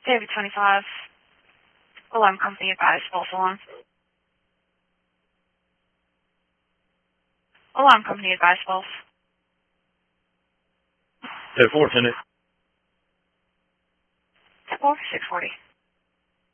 David 25. Alarm company advised, false alarm. Alarm company advised, false. 10-4, 10-8. 4, 640.